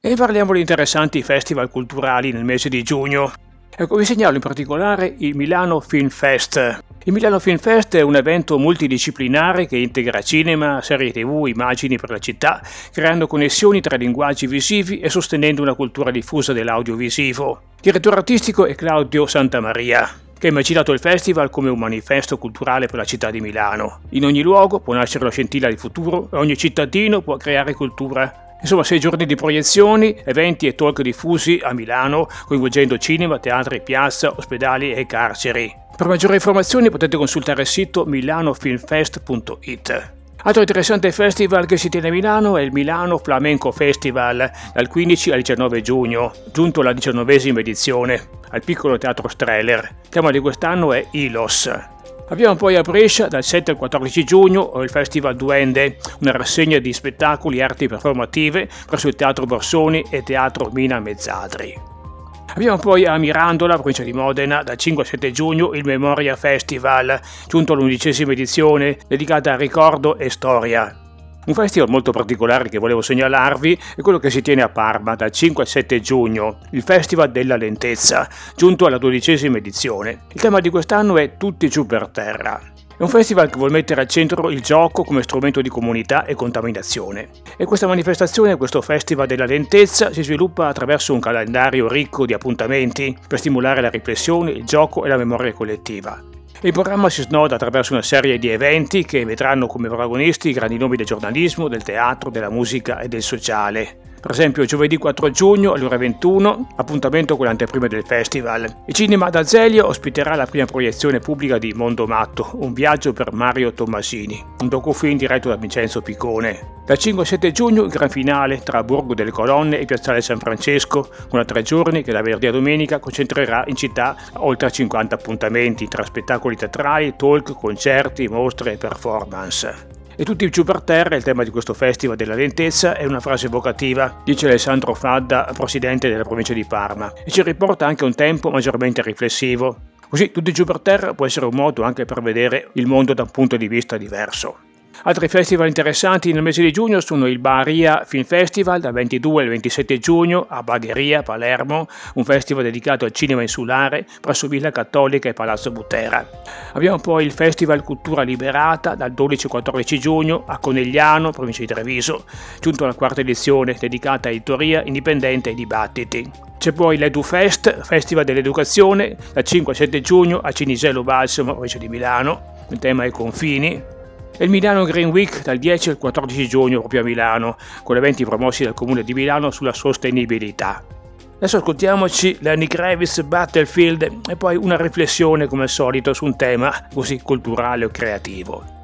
E parliamo di interessanti festival culturali nel mese di giugno. Ecco, vi segnalo in particolare il Milano Film Fest. Il Milano Film Fest è un evento multidisciplinare che integra cinema, serie TV, immagini per la città, creando connessioni tra linguaggi visivi e sostenendo una cultura diffusa dell'audiovisivo. Direttore artistico è Claudio Santamaria, che ha immaginato il festival come un manifesto culturale per la città di Milano. In ogni luogo può nascere la scintilla del futuro e ogni cittadino può creare cultura. Insomma, 6 giorni di proiezioni, eventi e talk diffusi a Milano, coinvolgendo cinema, teatri, piazza, ospedali e carceri. Per maggiori informazioni potete consultare il sito milanofilmfest.it. Altro interessante festival che si tiene a Milano è il Milano Flamenco Festival, dal 15 al 19 giugno, giunto alla 19ª edizione, al piccolo teatro Streller. Il tema di quest'anno è Ilos. Abbiamo poi a Brescia, dal 7 al 14 giugno, il Festival Duende, una rassegna di spettacoli e arti performative presso il Teatro Borsoni e Teatro Mina Mezzadri. Abbiamo poi a Mirandola, provincia di Modena, dal 5 al 7 giugno, il Memoria Festival, giunto all'11ª edizione, dedicata a ricordo e storia. Un festival molto particolare che volevo segnalarvi è quello che si tiene a Parma dal 5 al 7 giugno, il Festival della Lentezza, giunto alla 12ª edizione. Il tema di quest'anno è Tutti giù per terra. È un festival che vuole mettere al centro il gioco come strumento di comunità e contaminazione. E questa manifestazione, questo Festival della Lentezza, si sviluppa attraverso un calendario ricco di appuntamenti per stimolare la riflessione, il gioco e la memoria collettiva. Il programma si snoda attraverso una serie di eventi che vedranno come protagonisti i grandi nomi del giornalismo, del teatro, della musica e del sociale. Per esempio giovedì 4 giugno alle ore 21, appuntamento con l'anteprima del festival. Il Cinema d'Azeglio ospiterà la prima proiezione pubblica di Mondo Matto, un viaggio per Mario Tommasini, un docufilm diretto da Vincenzo Piccone. Dal 5 al 7 giugno il gran finale tra Borgo delle Colonne e Piazzale San Francesco, con a 3 giorni che da venerdì a domenica concentrerà in città oltre 50 appuntamenti tra spettacoli teatrali, talk, concerti, mostre e performance. E tutti giù per terra, il tema di questo Festival della Lentezza, è una frase evocativa, dice Alessandro Fadda, presidente della provincia di Parma, e ci riporta anche un tempo maggiormente riflessivo. Così tutti giù per terra può essere un modo anche per vedere il mondo da un punto di vista diverso. Altri festival interessanti nel mese di giugno sono il Baharia Film Festival dal 22 al 27 giugno a Bagheria, Palermo, un festival dedicato al cinema insulare presso Villa Cattolica e Palazzo Butera. Abbiamo poi il Festival Cultura Liberata dal 12 al 14 giugno a Conegliano, provincia di Treviso, giunto alla 4ª edizione dedicata a editoria indipendente e dibattiti. C'è poi l'EduFest, Festival dell'Educazione, dal 5 al 7 giugno a Cinisello Balsamo, provincia di Milano. Il tema è Confini. E il Milano Green Week dal 10 al 14 giugno proprio a Milano, con eventi promossi dal Comune di Milano sulla sostenibilità. Adesso ascoltiamoci Lenny Kravitz Battlefield e poi una riflessione come al solito su un tema così culturale o creativo.